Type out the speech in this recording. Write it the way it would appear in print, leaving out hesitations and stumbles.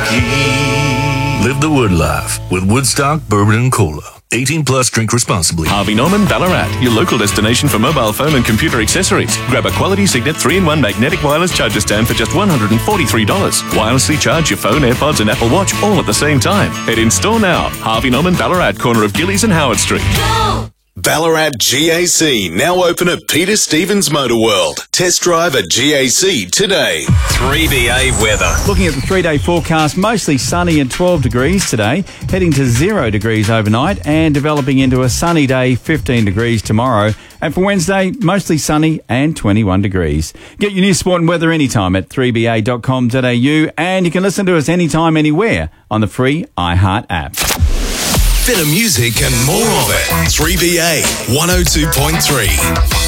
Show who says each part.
Speaker 1: whiskey. Live the Wood life with Woodstock Bourbon and Cola. 18 plus, drink responsibly.
Speaker 2: Harvey Norman Ballarat, your local destination for mobile phone and computer accessories. Grab a quality Signet 3-in-1 magnetic wireless charger stand for just $143. Wirelessly charge your phone, AirPods and Apple Watch all at the same time. Head in store now. Harvey Norman Ballarat, corner of Gillies and Howard Street.
Speaker 3: Go! Ballarat GAC, now open at Peter Stevens Motor World. Test drive at GAC today. 3BA weather.
Speaker 4: Looking at the 3-day forecast, mostly sunny and 12 degrees today, heading to 0 degrees overnight and developing into a sunny day, 15 degrees tomorrow. And for Wednesday, mostly sunny and 21 degrees. Get your news, sport and weather anytime at 3ba.com.au, and you can listen to us anytime, anywhere on the free iHeart app.
Speaker 3: Bit of music and more of it. 3BA 102.3.